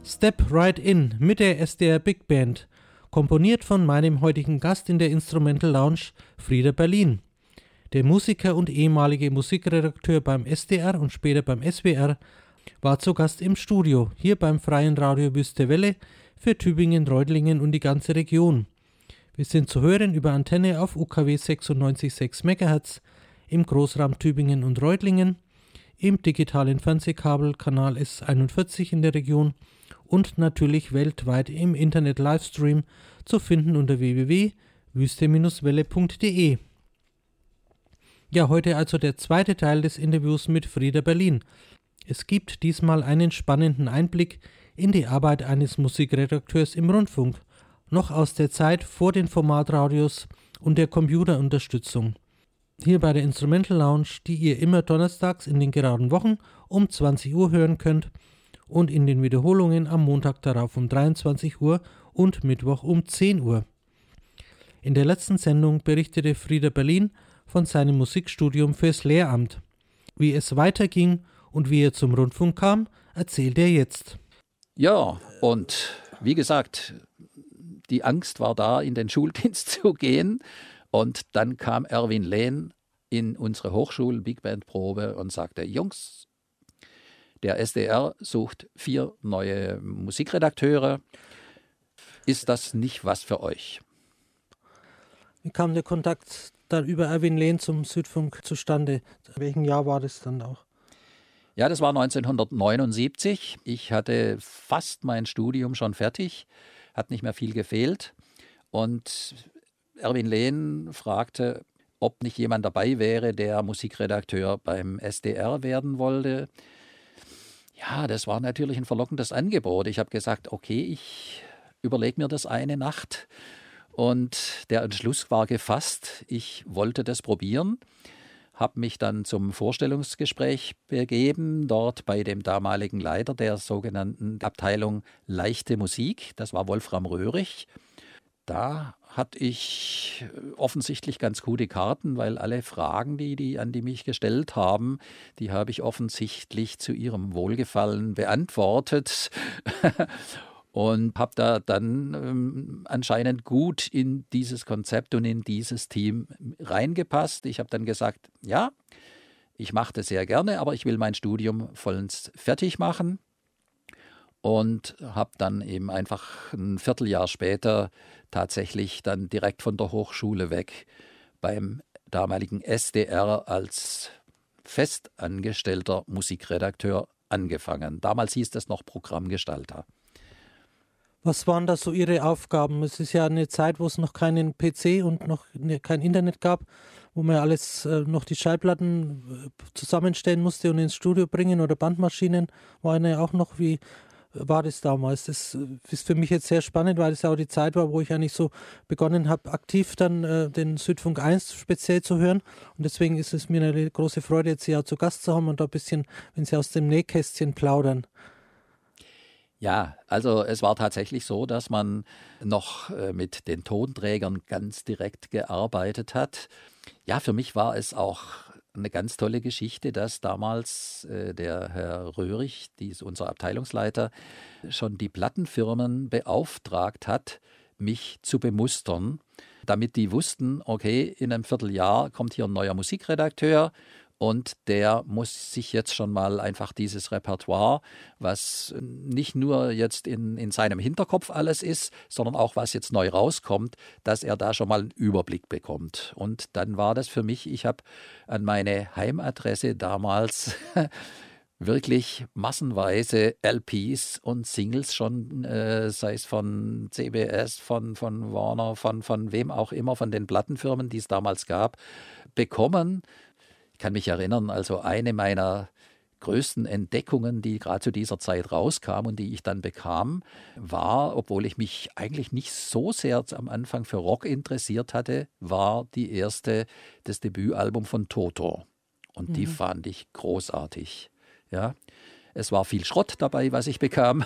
Step Right In mit der SDR Big Band, komponiert von meinem heutigen Gast in der Instrumental Lounge, Frieder Berlin. Der Musiker und ehemalige Musikredakteur beim SDR und später beim SWR war zu Gast im Studio, hier beim Freien Radio Wüste Welle für Tübingen, Reutlingen und die ganze Region. Wir sind zu hören über Antenne auf UKW 96,6 MHz im Großraum Tübingen und Reutlingen, im digitalen Fernsehkabel Kanal S41 in der Region und natürlich weltweit im Internet-Livestream zu finden unter www.wüste-welle.de. Ja, heute also der zweite Teil des Interviews mit Frieder Berlin. Es gibt diesmal einen spannenden Einblick in die Arbeit eines Musikredakteurs im Rundfunk, noch aus der Zeit vor den Formatradios und der Computerunterstützung. Hier bei der Instrumental Lounge, die ihr immer donnerstags in den geraden Wochen um 20 Uhr hören könnt und in den Wiederholungen am Montag darauf um 23 Uhr und Mittwoch um 10 Uhr. In der letzten Sendung berichtete Frieder Berlin von seinem Musikstudium fürs Lehramt. Wie es weiterging und wie er zum Rundfunk kam, erzählt er jetzt. Ja, und wie gesagt, die Angst war da, in den Schuldienst zu gehen. Und dann kam Erwin Lehn in unsere Hochschul-Big Band-Probe und sagte, Jungs, der SDR sucht 4 neue Musikredakteure. Ist das nicht was für euch? Wie kam der Kontakt dann über Erwin Lehn zum Südfunk zustande? In welchem Jahr war das dann auch? Ja, das war 1979. Ich hatte fast mein Studium schon fertig, hat nicht mehr viel gefehlt. Und Erwin Lehn fragte, ob nicht jemand dabei wäre, der Musikredakteur beim SDR werden wollte. Ja, das war natürlich ein verlockendes Angebot. Ich habe gesagt, okay, ich überlege mir das eine Nacht. Und der Entschluss war gefasst, ich wollte das probieren, habe mich dann zum Vorstellungsgespräch begeben, dort bei dem damaligen Leiter der sogenannten Abteilung Leichte Musik, das war Wolfram Röhrig. Da hatte ich offensichtlich ganz gute Karten, weil alle Fragen, die mich gestellt haben, die habe ich offensichtlich zu ihrem Wohlgefallen beantwortet. Und habe da dann anscheinend gut in dieses Konzept und in dieses Team reingepasst. Ich habe dann gesagt, ja, ich mache das sehr gerne, aber ich will mein Studium vollends fertig machen. Und habe dann eben einfach ein Vierteljahr später tatsächlich dann direkt von der Hochschule weg beim damaligen SDR als festangestellter Musikredakteur angefangen. Damals hieß das noch Programmgestalter. Was waren da so Ihre Aufgaben? Es ist ja eine Zeit, wo es noch keinen PC und noch kein Internet gab, wo man alles noch die Schallplatten zusammenstellen musste und ins Studio bringen oder Bandmaschinen waren ja auch noch. Wie war das damals? Das ist für mich jetzt sehr spannend, weil es ja auch die Zeit war, wo ich eigentlich so begonnen habe, aktiv dann den Südfunk 1 speziell zu hören. Und deswegen ist es mir eine große Freude, jetzt Sie auch zu Gast zu haben und da ein bisschen, wenn Sie aus dem Nähkästchen plaudern. Ja, also es war tatsächlich so, dass man noch mit den Tonträgern ganz direkt gearbeitet hat. Ja, für mich war es auch eine ganz tolle Geschichte, dass damals der Herr Röhrig, unser Abteilungsleiter, schon die Plattenfirmen beauftragt hat, mich zu bemustern, damit die wussten, okay, in einem Vierteljahr kommt hier ein neuer Musikredakteur. Und der muss sich jetzt schon mal einfach dieses Repertoire, was nicht nur jetzt in seinem Hinterkopf alles ist, sondern auch was jetzt neu rauskommt, dass er da schon mal einen Überblick bekommt. Und dann war das für mich, ich habe an meine Heimadresse damals wirklich massenweise LPs und Singles schon, sei es von CBS, von Warner, von wem auch immer, von den Plattenfirmen, die es damals gab, bekommen. Ich kann mich erinnern, also eine meiner größten Entdeckungen, die gerade zu dieser Zeit rauskam und die ich dann bekam, war, obwohl ich mich eigentlich nicht so sehr am Anfang für Rock interessiert hatte, war das Debütalbum von Toto. Und die fand ich großartig. Ja, es war viel Schrott dabei, was ich bekam.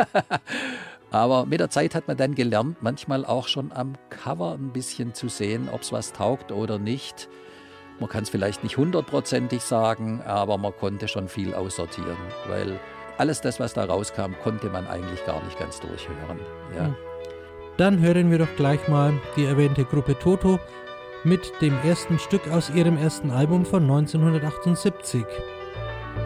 Aber mit der Zeit hat man dann gelernt, manchmal auch schon am Cover ein bisschen zu sehen, ob es was taugt oder nicht. Man kann es vielleicht nicht 100%ig sagen, aber man konnte schon viel aussortieren, weil alles das, was da rauskam, konnte man eigentlich gar nicht ganz durchhören. Ja. Dann hören wir doch gleich mal die erwähnte Gruppe Toto mit dem ersten Stück aus ihrem ersten Album von 1978.